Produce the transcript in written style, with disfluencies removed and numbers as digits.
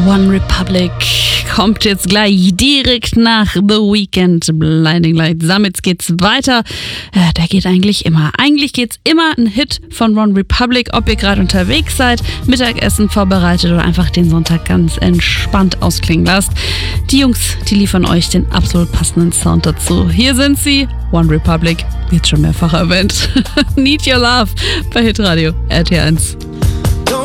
One Republic kommt jetzt gleich direkt nach The Weeknd, Blinding Lights. Damit geht's weiter. Der geht eigentlich immer. Eigentlich geht's immer ein Hit von One Republic, ob ihr gerade unterwegs seid, Mittagessen vorbereitet oder einfach den Sonntag ganz entspannt ausklingen lasst. Die Jungs, die liefern euch den absolut passenden Sound dazu. Hier sind sie, One Republic, jetzt schon mehrfach erwähnt. Need Your Love bei Hitradio RT1.